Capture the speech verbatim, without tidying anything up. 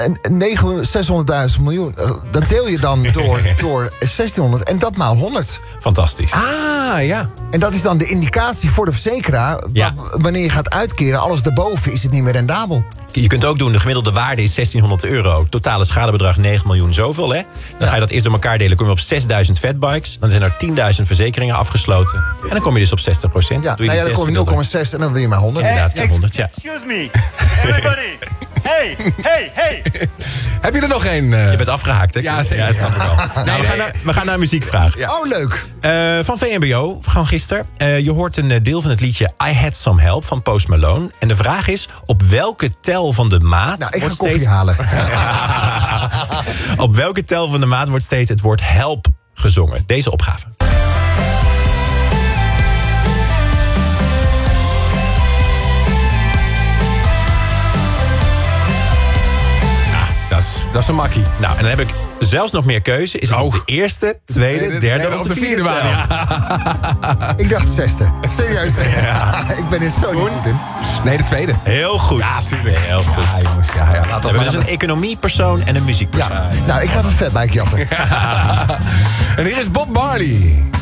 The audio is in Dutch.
zeshonderdduizend miljoen. Dat deel je dan door, door zestienhonderd en dat maal honderd. Fantastisch. Ah, ja. En dat is dan de indicatie voor de verzekeraar. Ja. Wanneer je gaat uitkeren, alles daarboven is het niet meer rendabel. Je kunt ook doen, de gemiddelde waarde is zestienhonderd euro. Totale schadebedrag negen miljoen zoveel, hè? Dan ga je dat eerst door elkaar delen. Kom je op zesduizend fatbikes. Dan zijn er tienduizend verzekeringen afgesloten. En dan kom je dus op zestig procent. Ja, Doe je nou ja, die dan kom je nul komma zes en dan wil je maar honderd. Inderdaad, ja, honderd, ja. Excuse me, everybody. Hey, hey, hey. Heb je er nog één? Uh... Je bent afgehaakt, hè? Ja, zeker. Ja, snap ik wel. Nou, Nee, we, gaan nee. naar, we gaan naar een muziekvraag. Ja. Oh, leuk. Uh, van V M B O, gewoon gisteren. Uh, je hoort een uh, deel van het liedje I Had Some Help van Post Malone. En de vraag is, op welke tel van de maat... Nou, ik ga wordt koffie steeds... halen. Op welke tel van de maat wordt steeds het woord help gezongen? Deze opgave. Dat is, dat is een makkie. Nou, en dan heb ik zelfs nog meer keuze. Is het Oh. op de eerste, tweede, derde of de vierde maat. tel? Ja. Ik dacht zesde. Serieus. Ik ben er zo niet goed in. Nee, de tweede. Heel goed. Ja, tuurlijk. Heel goed. Ja, jongens. Ja, ja. Laat We dat hebben maar. dus een economiepersoon en een muziekpersoon. Ja. Nou, ik ga even een fatbike jatten. En hier is Bob Marley.